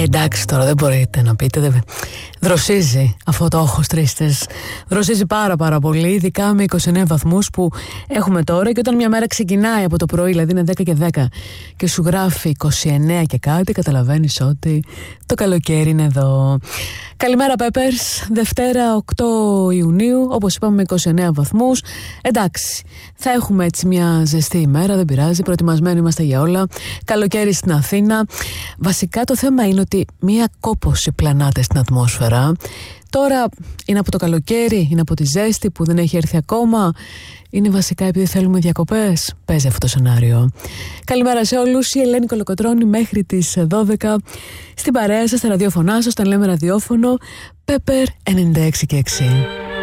Εντάξει, τώρα δεν μπορείτε να πείτε. Δροσίζει αυτό το όχος τρίστες. Δροσίζει πάρα πολύ, ειδικά με 29 βαθμούς που έχουμε τώρα. Και όταν μια μέρα ξεκινάει από το πρωί, δηλαδή είναι 10 και 10, και σου γράφει 29 και κάτι, καταλαβαίνεις ότι το καλοκαίρι είναι εδώ. Καλημέρα Peppers, Δευτέρα 8 Ιουνίου, όπως είπαμε, με 29 βαθμούς. Εντάξει, θα έχουμε έτσι μια ζεστή ημέρα, δεν πειράζει, προετοιμασμένοι είμαστε για όλα. Καλοκαίρι στην Αθήνα. Βασικά το θέμα είναι ότι μια κόπωση πλανάται στην ατμόσφαιρα. Τώρα είναι από το καλοκαίρι, είναι από τη ζέστη που δεν έχει έρθει ακόμα, είναι βασικά επειδή θέλουμε διακοπές. Παίζει αυτό το σενάριο. Καλημέρα σε όλους, η Ελένη Κολοκοτρώνη μέχρι τις 12 στην παρέα σας, στα ραδιόφωνά σας, όταν λέμε ραδιόφωνο Pepper 96 και 6.